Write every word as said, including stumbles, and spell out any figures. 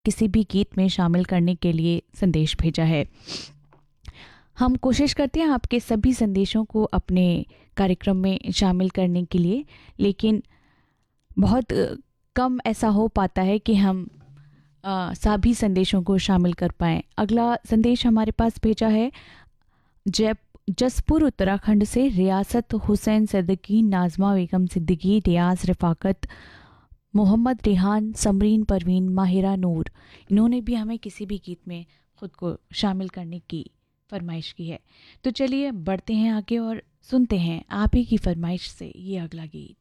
किसी भी गीत में शामिल करने के लिए संदेश भेजा है। हम कोशिश करते हैं आपके सभी संदेशों को अपने कार्यक्रम में शामिल करने के लिए, लेकिन बहुत अ, कम ऐसा हो पाता है कि हम अ, सभी संदेशों को शामिल कर पाएँ। अगला संदेश हमारे पास भेजा है जय जसपुर उत्तराखंड से रियासत हुसैन सिद्दीकी, नाजमा बेगम सिद्दीकी, रियाज रफ़ाकत, मोहम्मद रिहान, समरीन परवीन, माहिरा नूर। इन्होंने भी हमें किसी भी गीत में खुद को शामिल करने की फरमाइश की है। तो चलिए बढ़ते हैं आगे और सुनते हैं आप ही की फरमाइश से ये अगला गीत।